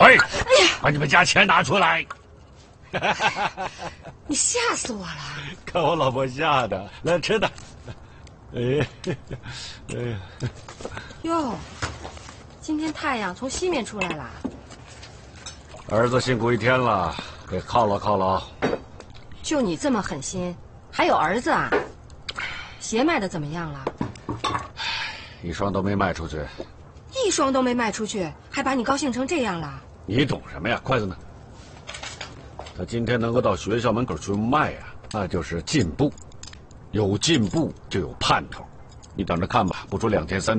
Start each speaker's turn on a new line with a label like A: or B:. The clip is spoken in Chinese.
A: 喂，哎呀，把你们家钱拿出来！
B: 你吓死我了！
A: 看我老婆吓的，来吃的。哎，哎呀，
B: 哟，今天太阳从西面出来了。
A: 儿子辛苦一天了，给犒劳犒劳。
B: 就你这么狠心，还有儿子啊？鞋卖的怎么样了？
A: 一双都没卖出去。
B: 一双都没卖出去，还把你高兴成这样了？
A: 你懂什么呀？筷子呢？他今天能够到学校门口去卖啊，那就是进步。有进步就有盼头。你等着看吧，不出2天3天。